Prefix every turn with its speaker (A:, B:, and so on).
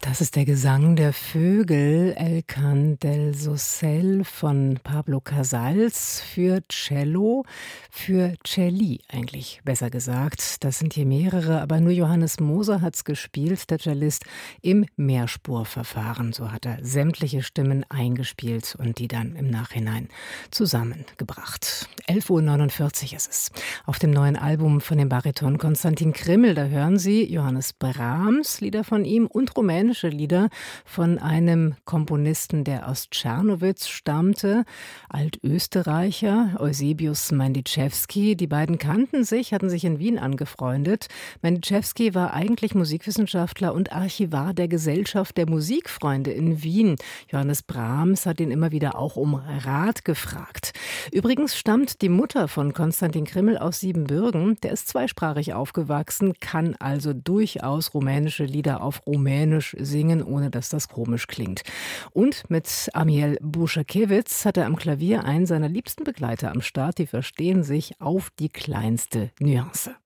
A: Das ist der Gesang der Vögel, El Can del Socel von Pablo Casals für Cello, für Celli eigentlich, besser gesagt. Das sind hier mehrere, aber nur Johannes Moser hat's gespielt, der Cellist, im Mehrspurverfahren. So hat er sämtliche Stimmen eingespielt und die dann im Nachhinein zusammengebracht. 11:49 Uhr ist es. Auf dem neuen Album von dem Bariton Konstantin Krimmel, da hören Sie Johannes Brahms, Lieder von ihm und rumänische Lieder von einem Komponisten, der aus Czernowitz stammte, Altösterreicher, Eusebius Mendiszewski. Die beiden kannten sich, hatten sich in Wien angefreundet. Mendiszewski war eigentlich Musikwissenschaftler und Archivar der Gesellschaft der Musikfreunde in Wien. Johannes Brahms hat ihn immer wieder auch um Rat gefragt. Übrigens stammt die Mutter von Konstantin Krimmel aus Siebenbürgen. Der ist zweisprachig aufgewachsen, kann also durchaus rumänische Lieder auf Rumänisch singen, ohne dass das komisch klingt. Und mit Amiel Buschakewitz hat er am Klavier einen seiner liebsten Begleiter am Start. Die verstehen sich auf die kleinste Nuance.